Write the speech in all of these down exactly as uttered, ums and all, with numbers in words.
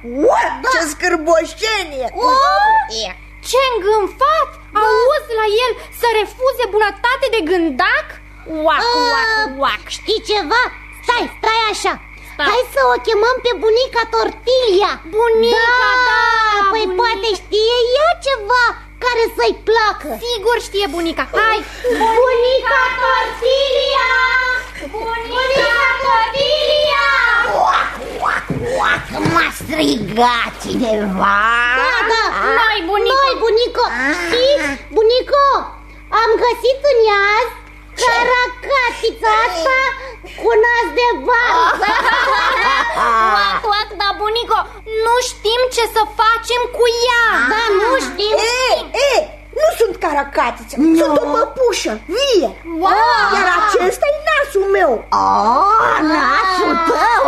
What? Da. Ce scârboșenie! Ce îngânfat! Auzi la el să refuze bunătate de gândac? Uac, uac, uac. Știi ceva? Stai, stai așa. Hai să o chemăm pe bunica Tortilia. Bunica, da, da Păi bunica. Poate știe ea ceva care să-i placă. Sigur știe bunica. Hai. Bunica Tortilia! Bunica Tortilia! Uac, uac, uac, m-a strigat cineva. Da, da, noi, bunico. Noi, bunico. Știi, bunico, am găsit în iaz caracatița asta cu nas de varză. Uac, uac, da, bunico, nu știm ce să facem cu ea. Da, nu știm. E, e, nu sunt caracatiță, no. Sunt o păpușă vie. Wow. Iar acesta e nasul meu. Oh, nasul tău.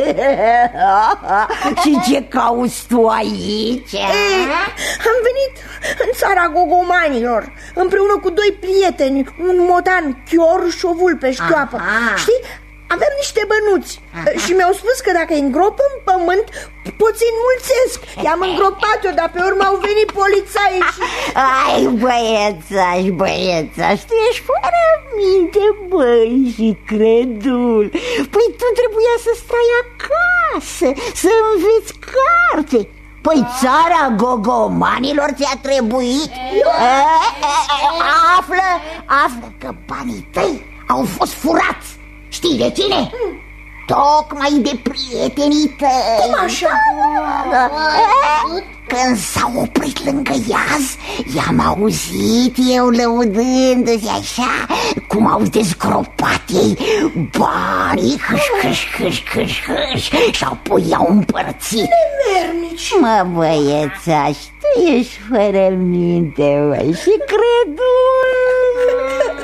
Și ce cauți tu aici? E, am venit în țara gogomanilor împreună cu doi prieteni, un motan, Chior și o vulpe șchioapă. Știi? Aveam niște bănuți. Aha. Și mi-au spus că dacă îi îngrop în pământ pot să-i înmulțesc. I-am îngropat eu, dar pe urmă au venit polițaii și... Ai, băiețaș, băiețaș, tu ești fără minte, băi, și credul. Păi tu trebuia să stai acasă, să înveți carte. Păi țara gogomanilor ți-a trebuit? E, e, e, află, află că banii tăi au fost furați. Știi de cine? Mm. Tocmai de prietenii tăi. Cum așa? Da, da. E, când s-au oprit lângă iaz, i-am auzit eu lăudându-se așa cum au dezgropat ei banii, hâș, hâș, hâș, hâș, hâș, și apoi i-au împărțit. Nemernici. Mă, băiețaș, tu ești fără minte, băi, și credul.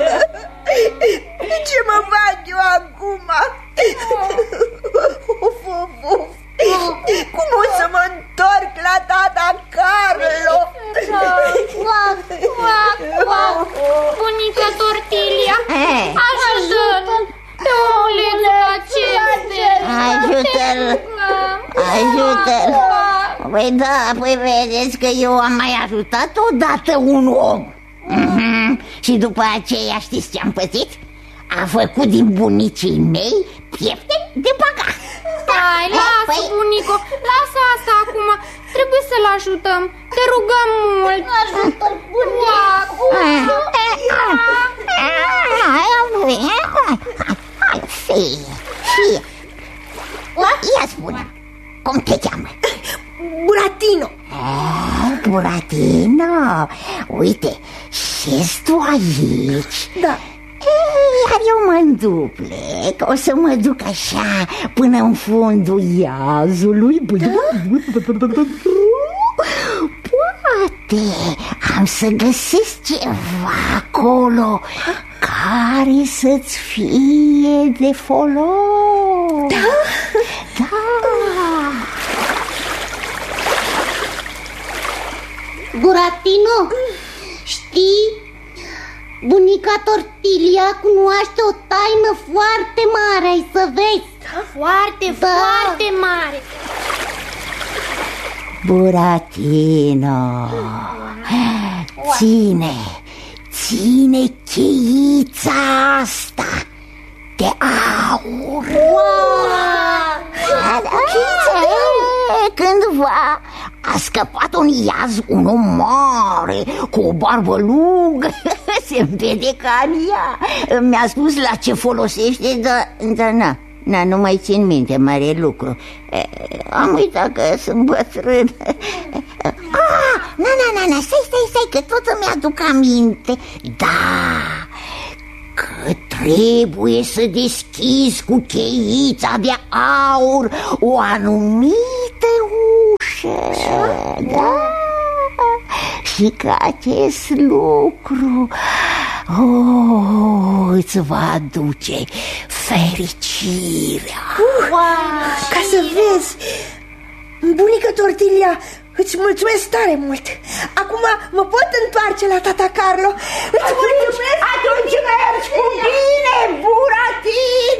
Ce mă fac eu acum? Of, of, of. Cum o să mă întorc la tata Carlo? Uac, uac, uac. Bunica Tortilia, ajută-l pe omulețul acesta. Ajută-l, ajută-l. Păi da, păi vedeți că eu am mai ajutat odată un om. Mm-hmm. Și după aceea știți ce am pățit? A făcut din bunicii mei piepte de băgat. Hai, lasă, păi... bunico, lasă asta acum. Trebuie să-l ajutăm. Te rugăm mult. Ajută-l, bunico. Fie, fie. Ia spune, cum te cheamă? Buratino. Ah, Buratino. Uite, șezi tu aici? Da. Iar eu mă înduplec, o să mă duc așa până în fundul iazului. Poate am să găsesc ceva acolo care să-ți fie de folos. Da? Da. Buratino, știi? Bunica Tortilia cunoaște o taină foarte mare, ai să vezi. Da, foarte, da. foarte mare. Buratino, ține, ține cheița asta de aur. Wow! Cheița? Cândva a scăpat un iaz, un om mare, cu o barbă lungă, se vede ca în ea. Mi-a spus la ce folosește, dar, dar na, na, nu mai țin minte mare lucru. Am uitat că sunt bătrân. Ah, na, na, na, na, stai, stai, stai, că tot îmi aduc aminte. Da, că trebuie să deschizi cu cheița de aur o anumită ușă. Da? Și că acest lucru oh, îți va aduce fericirea. Uh, ca să vezi, bunica Tortilia, îți mulțumesc tare mult. Acum mă pot întoarce la tata Carlo. Îți mulțumesc. Atunci mergi cu bine, Buratino.